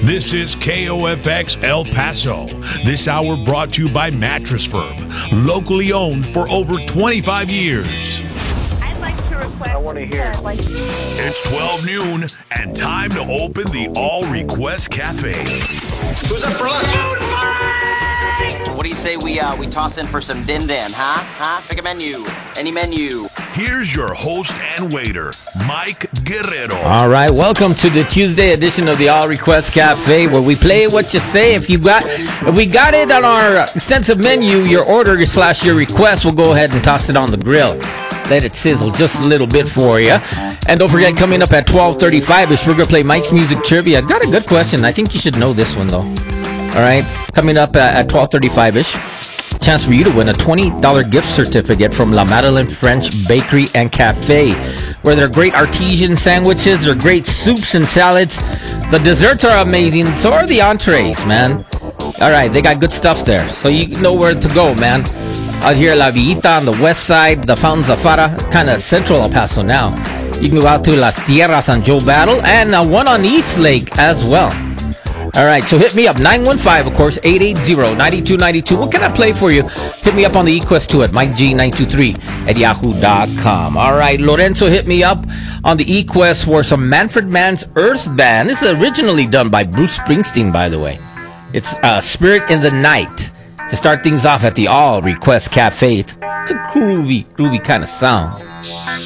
This is KOFX El Paso. This hour brought to you by Mattress Firm, locally owned for over 25 years. I'd like to request. I want to hear. It's 12 noon and time to open the All Request Cafe. Who's up for lunch? What do you say we toss in for some din-din, huh? Pick a menu. Any menu. Here's your host and waiter, Mike Guerrero. All right, welcome to the Tuesday edition of the All Request Cafe, where we play what you say. If we got it on our extensive menu, your order / your request, we'll go ahead and toss it on the grill. Let it sizzle just a little bit for you. And don't forget, coming up at 12:35ish, we're going to play Mike's Music Trivia. Got a good question. I think you should know this one, though. All right, coming up at 12:35ish, chance for you to win a $20 gift certificate from La Madeleine French Bakery and Cafe, where there are great artesian sandwiches, there are great soups and salads. The desserts are amazing, so are the entrees, man. All right, they got good stuff there, so you know where to go, man. Out here, La Villita on the west side, the Fountains of Fara, kind of central El Paso now. You can go out to Las Tierras on Joe Battle, and one on East Lake as well. All right, so hit me up, 915, of course, 880-9292. What can I play for you? Hit me up on the eQuest 2 at MikeG923 at yahoo.com. All right, Lorenzo hit me up on the eQuest for some Manfred Mann's Earth Band. This is originally done by Bruce Springsteen, by the way. It's Spirit in the Night to start things off at the All Request Cafe. It's a groovy kind of sound.